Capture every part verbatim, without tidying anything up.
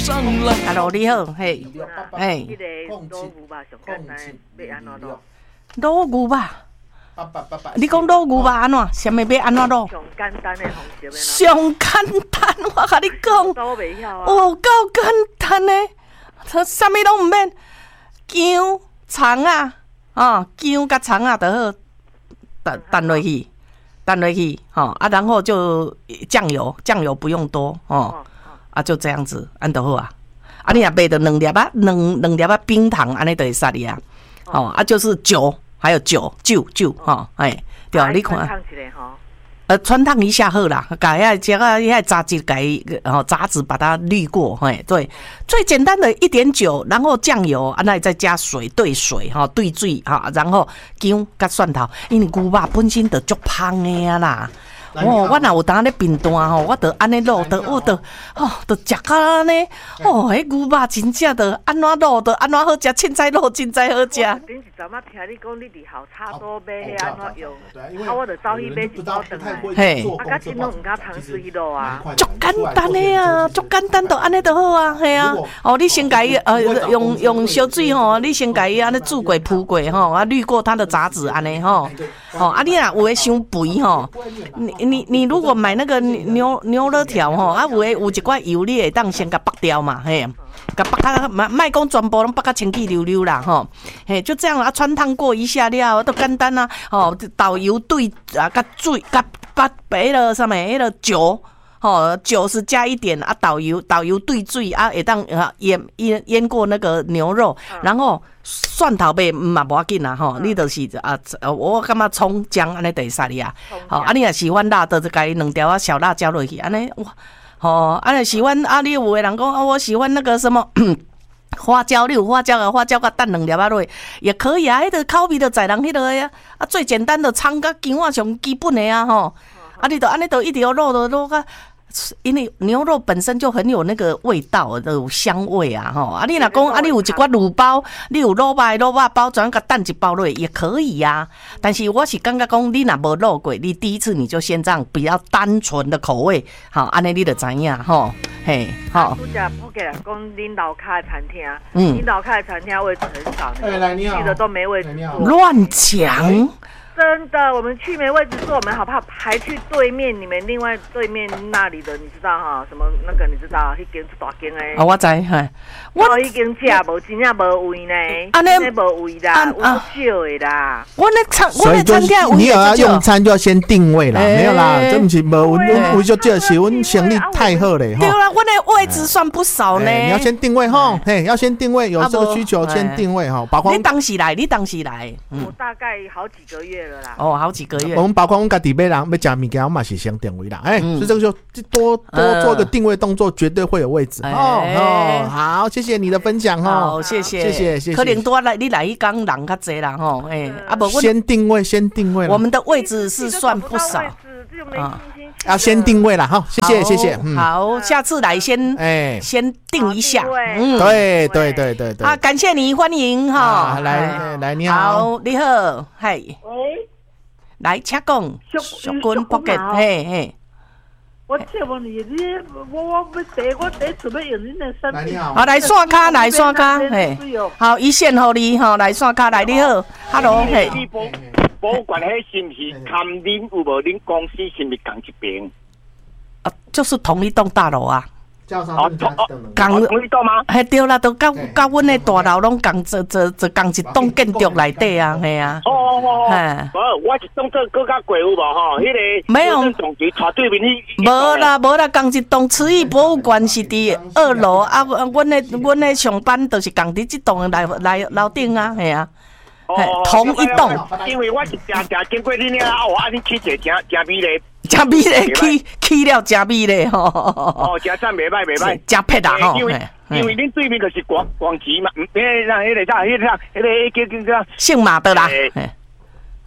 上来。Hello， 你好，嘿，嘿， 迄个老牛吧，上简单的要安怎卤？ 老牛吧。你讲卤牛吧安怎？什么要安怎卤？ 上简单的方式要安怎？ 上简单，我甲你讲， 都袂晓啊。 哦，够简单的，它啥物拢毋免，姜、葱啊，哦，姜甲葱啊就好，炖炖落去，炖落去，吼、哦、啊，然后就酱油，酱油不用多，哦，啊，就这样子，安就好啊。啊，你若买着两粒啊，两两粒啊冰糖，安尼就会使哩啊，哦，啊，就是酒。还有酒酒酒哈，哎，对啊，你看，呃，穿烫一下好啦，把遐这个遐杂质给，然后杂质把它滤过，哎，对，最简单的一点酒，然后酱油，啊，那再加水兑水哈，兑水哈，然后姜甲蒜头，因为牛肉本身就足香的啊啦。哦，我若有当咧贫惰吼，我着安尼卤，着我着哦，着食到安尼，哦，迄牛肉真正着安怎卤，着安怎好食，凊彩卤凊彩好食。 顶一阵仔听你讲，你伫后叉多买迄安怎用，啊，我着走去买一包回来，嘿，啊，甲真拢毋敢尝试去卤啊。 足简单的啊，足简单，着安尼就好啊，嘿啊。哦，你先甲伊呃用用烧水吼，你先甲伊安尼煮过铺过吼，啊滤过它的杂质安尼吼，哦，啊你若有诶伤肥吼，你。你你如果买那个牛牛肉条吼，啊有诶有一寡油你会当先甲剥掉嘛，嘿，甲剥较卖卖讲全部拢剥较清气溜溜啦，吼，嘿，就这样啊，穿烫过一下了，都简单啊，吼，倒油兑啊，甲水甲把白了什么迄个酒。哦，酒是加一点啊，导油导油兑水啊，会当啊腌腌腌过那个牛肉，嗯、然后蒜头呗嘛无要紧啦吼，嗯、你就是啊，我感觉葱姜安尼就会使哩啊。好、哦，啊你若喜欢辣的，就加两条啊小辣椒落去，安尼哇，哦，啊你喜欢啊，你有的人讲啊，我喜欢那个什么花椒，你有花椒啊，花椒甲蛋两粒啊落去也可以啊，迄、那个口味就在人迄个呀，啊最简单的葱甲姜啊上基本的啊吼，啊你都安尼都一定要卤的卤个。因为牛肉本身就很有那个味道，有香味啊，吼！啊，你若讲啊，你有一寡卤包，你有卤肉卤肉包，转个蛋一包落也可以呀、啊。但是我是感觉讲，你若无卤过，你第一次你就先这样比较单纯的口味，好，安尼你就知影吼，嘿，好。 拄则普给讲恁楼下的餐厅，嗯，恁楼下的餐厅位置很少，哎，来你好，去的都没位置坐， 乱讲。 真的，我们去没位置坐，我们好怕还去对面，你们另外对面那里的，你知道哈？什么那个你知道？那间是大间诶。 啊，我知，嘿， 我已经食无真正无位呢，安尼无位啦，有少的啦。 我那餐，我那餐厅你有要用餐就要先定位啦，没有啦，这不是无位，位就这是我生意太好嘞。 对啦，我那位置算不少呢。 你要先定位哈，嘿，要先定位，有这个需求先定位哈。包括你当时来，你当时来， 我大概好几个月。 哦，好几个月。 我们包括我们家己买人要吃物件，我嘛是先定位啦。哎、欸，嗯、所以这个就多多做个定位动作，绝对会有位置。欸、哦哦，好，谢谢你的分享哈。 好，谢谢， 谢谢，谢谢。 可能多来，你来一缸人较济啦吼。哎、欸，啊不， 先定位，先定位。 我们的位置是算不少。 啊， 要先定位了哈，谢谢谢谢， 嗯、好，下次来先哎、欸、先定一下， 嗯，对对对对对， 啊，感谢你，欢迎哈、 啊，来来你好， 好你好，嗨， 喂， 来请讲，小军 pocket， 嘿嘿。 我请问你，你我我要第我第一次要用恁的产品， 好来刷卡来刷卡，嘿，好一线互你吼，来刷卡来你好 ，hello， 嘿。 保管迄是毋是看恁有无恁公司是毋是同一边？ 啊，就是同一栋大楼啊。 哦，同同一栋吗？ 嘿，对啦，都甲甲阮的大楼拢共做做做共一栋建筑内底啊，系啊。 哦哦哦。嘿，无，我一栋做更加贵有无吼？迄个没有。 总局带对面迄。 无啦，无啦，共一栋慈益博物馆是伫二楼啊，阮的阮的上班就是共伫即栋的楼楼楼顶啊，系啊。 哦， 同一栋。 因为我是常常经过恁遐哦，啊，恁去者真真美丽。 真美丽，去去了真美丽吼。 哦，真赞袂歹袂歹， 真撇啊吼。 因为因为恁对面就是广广吉嘛，嗯，迄个啥，迄个啥，迄个叫叫叫姓马的啦。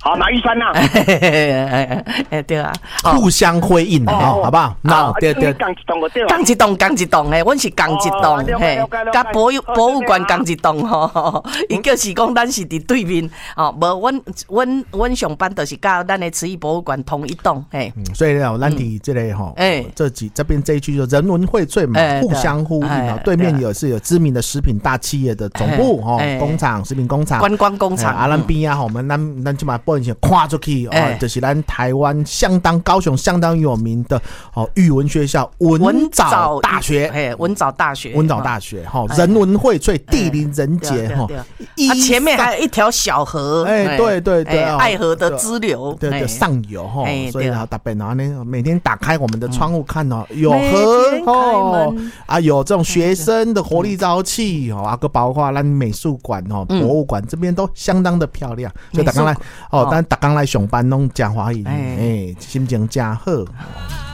好，马玉山呐， 哎对啊， 互相辉映哦，好不好？那对对， 讲一栋个对， 讲一栋讲一栋诶，阮是讲一栋嘿，甲博物博物馆讲一栋吼，伊就是讲咱是伫对面哦，无阮阮阮上班就是甲咱的慈义博物馆同一栋嘿， 所以呢，咱伫这里吼，哎，这几这边这一句就人文荟萃嘛，互相呼应啊，对面也是有知名的食品大企业的总部哦，工厂食品工厂观光工厂， 啊，咱边啊，我们咱咱就把报一跨出去哦，就是咱台湾相当高雄相当有名的哦语文学校文藻大学， 哎，文藻大学， 文藻大学哈，人文荟萃，地灵人杰哈， 它前面还有一条小河， 哎，对对对， 爱河的支流， 对对，上游哈，所以啊，特别然后呢，每天打开我们的窗户看哦，有河哦，啊，有这种学生的活力朝气哦，啊，个包括咱美术馆哦、博物馆这边都相当的漂亮，所以大家来哦，但大家来上班拢真欢喜，哎，心情真好。